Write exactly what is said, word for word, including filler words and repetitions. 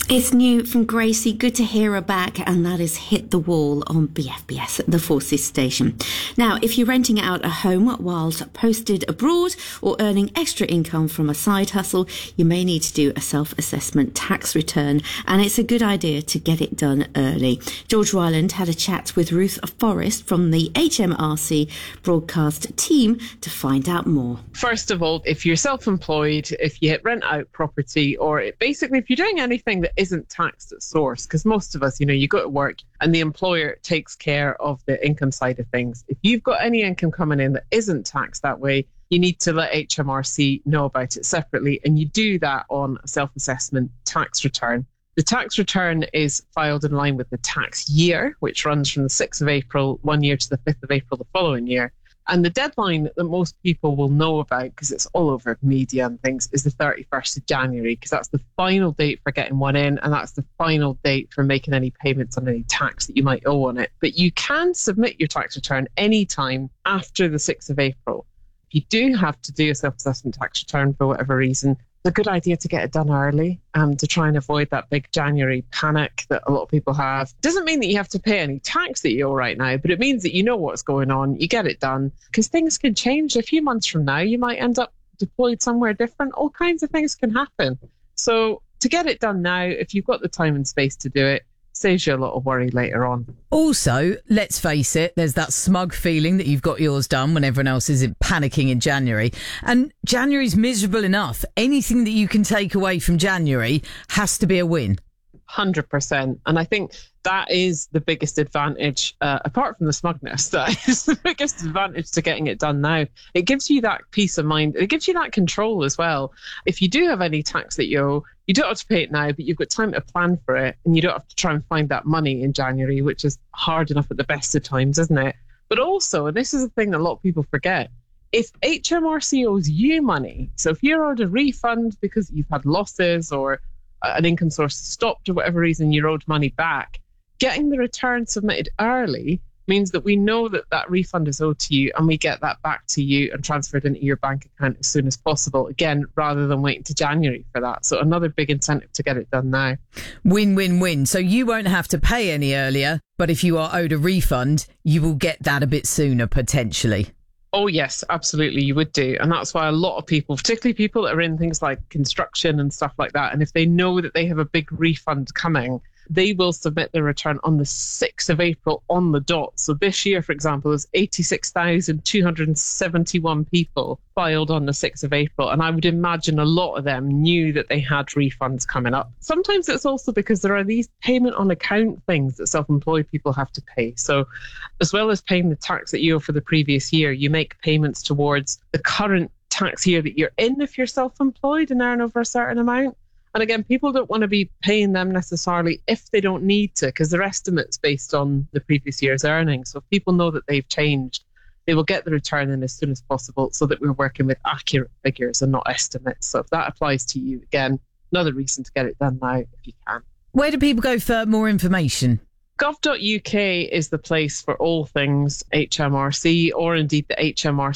It's new from Gracie. Good to hear her back, and that is Hit the Wall on B F B S at the Forces station. Now, if you're renting out a home whilst posted abroad or earning extra income from a side hustle, you may need to do a self-assessment tax return, and it's a good idea to get it done early. George Ryland had a chat with Ruth Forrest from the H M R C broadcast team to find out more. First of all, if you're self-employed, if you rent out property, or it, basically if you're doing anything that isn't taxed at source, because most of us, you know, you go to work and the employer takes care of the income side of things. If you've got any income coming in that isn't taxed that way, you need to let H M R C know about it separately, and you do that on a self-assessment tax return. The tax return is filed in line with the tax year, which runs from the sixth of April one year to the fifth of April the following year. And the deadline that most people will know about, because it's all over media and things, is the thirty-first of January, because that's the final date for getting one in, and that's the final date for making any payments on any tax that you might owe on it. But you can submit your tax return anytime after the sixth of April. If you do have to do a self-assessment tax return for whatever reason, it's a good idea to get it done early um, to try and avoid that big January panic that a lot of people have. Doesn't mean that you have to pay any tax that you owe right now, but it means that you know what's going on, you get it done, because things can change. A few months from now, you might end up deployed somewhere different. All kinds of things can happen. So to get it done now, if you've got the time and space to do it, saves you a lot of worry later on. Also, let's face it, there's that smug feeling that you've got yours done when everyone else is panicking in January. And January's miserable enough. Anything that you can take away from January has to be a win. one hundred percent. And I think that is the biggest advantage, uh, apart from the smugness, that is the biggest advantage to getting it done now. It gives you that peace of mind. It gives you that control as well. If you do have any tax that you owe, you don't have to pay it now, but you've got time to plan for it, and you don't have to try and find that money in January, which is hard enough at the best of times, isn't it? But also, and this is a thing that a lot of people forget, if H M R C owes you money, so if you're owed a refund because you've had losses or an income source stopped or whatever reason you're owed money back, getting the return submitted early means that we know that that refund is owed to you, and we get that back to you and transferred into your bank account as soon as possible, again, rather than waiting to January for that. So another big incentive to get it done now. Win, win, win. So you won't have to pay any earlier, but if you are owed a refund, you will get that a bit sooner, potentially. Oh, yes, absolutely, you would do. And that's why a lot of people, particularly people that are in things like construction and stuff like that, and if they know that they have a big refund coming, they will submit their return on the sixth of April on the dot. So this year, for example, there's eighty-six thousand two hundred seventy-one people filed on the sixth of April. And I would imagine a lot of them knew that they had refunds coming up. Sometimes it's also because there are these payment on account things that self-employed people have to pay. So as well as paying the tax that you owe for the previous year, you make payments towards the current tax year that you're in if you're self-employed and earn over a certain amount. And again, people don't want to be paying them necessarily if they don't need to, because their estimate's based on the previous year's earnings. So if people know that they've changed, they will get the return in as soon as possible so that we're working with accurate figures and not estimates. So if that applies to you, again, another reason to get it done now if you can. Where do people go for more information? gov dot U K is the place for all things H M R C, or indeed the H M R C